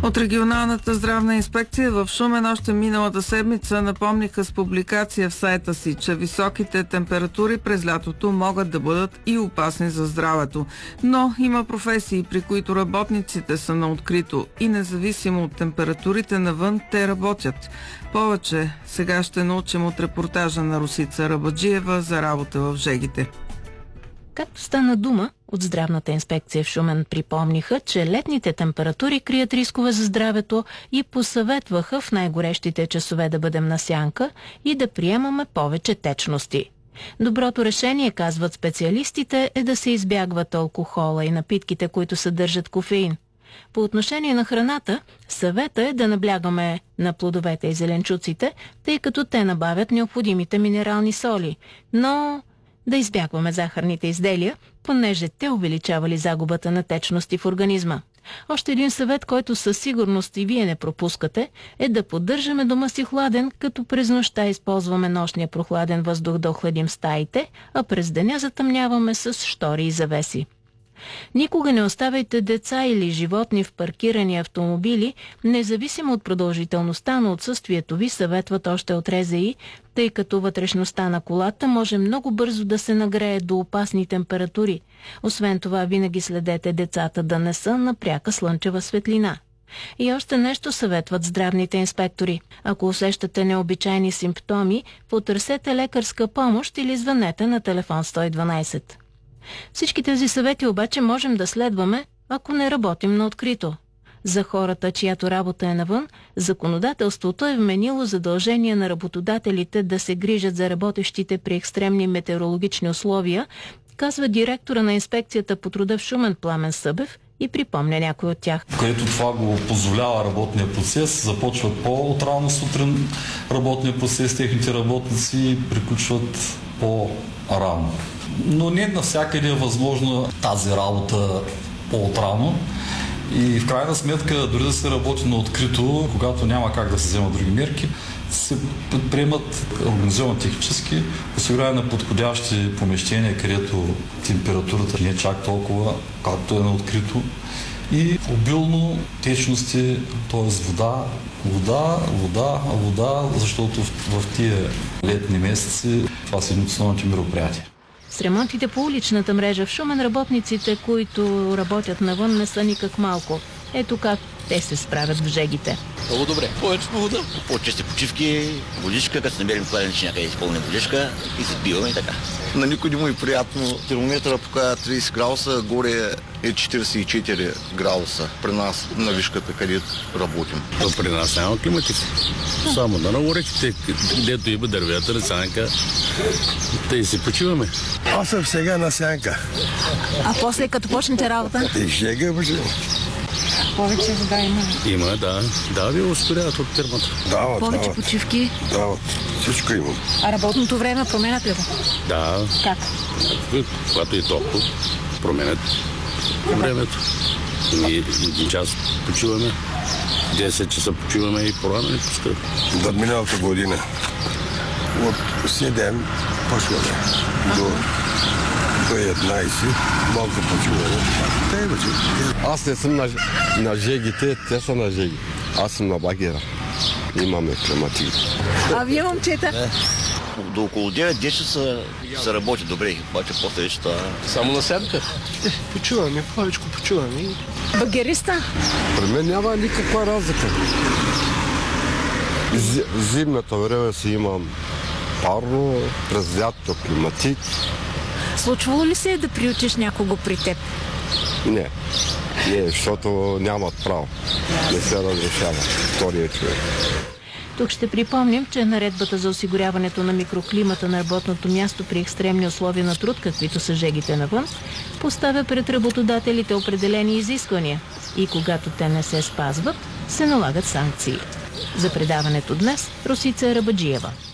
От регионалната здравна инспекция в Шумен още миналата седмица напомниха с публикация в сайта си, че високите температури през лятото могат да бъдат и опасни за здравето. Но има професии, при които работниците са на открито и независимо от температурите навън, те работят. Повече сега ще научим от репортажа на Росица Рабаджиева за работа в жегите. Както стана дума, от здравната инспекция в Шумен припомниха, че летните температури крият рискове за здравето и посъветваха в най-горещите часове да бъдем на сянка и да приемаме повече течности. Доброто решение, казват специалистите, е да се избягват алкохола и напитките, които съдържат кофеин. По отношение на храната, съвета е да наблягаме на плодовете и зеленчуците, тъй като те набавят необходимите минерални соли, но да избягваме захарните изделия, понеже те увеличавали загубата на течности в организма. Още един съвет, който със сигурност и вие не пропускате, е да поддържаме дома си хладен, като през нощта използваме нощния прохладен въздух да охладим стаите, а през деня затъмняваме с щори и завеси. Никога не оставяйте деца или животни в паркирани автомобили, независимо от продължителността на отсъствието ви, съветват още от РЗИ, тъй като вътрешността на колата може много бързо да се нагрее до опасни температури. Освен това, винаги следете децата да не са на пряка слънчева светлина. И още нещо съветват здравните инспектори. Ако усещате необичайни симптоми, потърсете лекарска помощ или звънете на телефон 112. Всички тези съвети обаче можем да следваме, ако не работим на открито. За хората, чиято работа е навън, законодателството е вменило задължение на работодателите да се грижат за работещите при екстремни метеорологични условия, казва директора на инспекцията по труда в Шумен Пламен Събев и припомня някой от тях. Където това го позволява работния процес, започват по-отрано сутрин работния процес, техните работници приключват по-рано. Но не навсякъде е възможно тази работа по-отрано. И в крайна сметка, дори да се работи на открито, когато няма как да се вземат други мерки, се предприемат организовано технически, осигуряване на подходящи помещения, където температурата не е чак толкова, както е на открито. И обилно течности, т.е. вода, защото в тия летни месеци това са едни от основните мероприятия. С ремонтите по уличната мрежа в Шумен работниците, които работят навън, не са никак малко. Ето как те се справят в жегите. Много добре. Повече вода. По-чести почивки, водичка, като се намерим кладенче някъде изпълним водичка и се пиваме и така. На никой не му е приятно. Термометъра показва 30 градуса, горе е 44 градуса при нас на вишката, където работим. То при нас няма климатици. Само да нагорите, където има дървета, сянка, тъй си почиваме. Аз съм сега на сянка. А после, като почнете работа? Жега почивам. Повече вода има. Има, да. Да, ви ускоряват от термата. Дават. Повече почивки. Дават. Всичко имам. А работното време променят ли го? Да. Как? Когато е топло, променят времето. Един час почиваме, 10 часа почиваме и по-рано не пускат. До миналата година от 7 почваме до 11, малко почиваме. Аз не съм на жегите, те са на жеги. Аз съм на багера. Имаме климатик. А вие, момчета? До около 9-10 се работи добре, обаче после вече това... Само на сянка? Почуваме, повечко почуваме. Багериста? При мен няма никаква разлика. Зимната време си имам парно, през лятото климатик. Случвало ли се е да приучиш някого при теб? Не, защото нямат право. Не се разрешава втория човек. Тук ще припомним, че наредбата за осигуряването на микроклимата на работното място при екстремни условия на труд, каквито са жегите навън, поставя пред работодателите определени изисквания и когато те не се спазват, се налагат санкции. За предаването днес Росица Рабаджиева.